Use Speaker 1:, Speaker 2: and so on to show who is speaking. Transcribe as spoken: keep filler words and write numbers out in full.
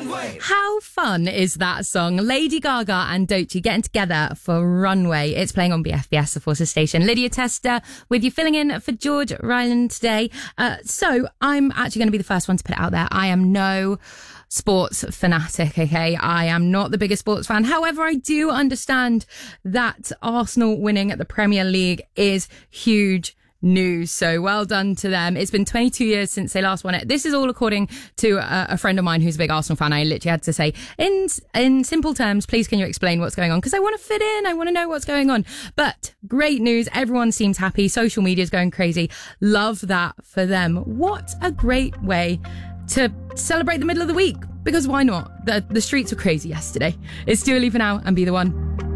Speaker 1: How fun is that song? Lady Gaga and Doechii getting together for Runway. It's playing on B F B S, the Forces Station. Lydia Tester with you, filling in for George Ryland today. Uh, so I'm actually going to be the first one to put it out there. I am no sports fanatic, okay? I am not the biggest sports fan. However, I do understand that Arsenal winning at the Premier League is huge news. So well done to them. It's been twenty-two years since they last won it. This is all according to a, a friend of mine who's a big Arsenal fan. I literally had to say, in in simple terms, please can you explain what's going on? Because I want to fit in. I want to know what's going on. But great news. Everyone seems happy. Social media is going crazy. Love that for them. What a great way to celebrate the middle of the week. Because why not? The, the streets were crazy yesterday. It's Dua Lipa now and Be The One.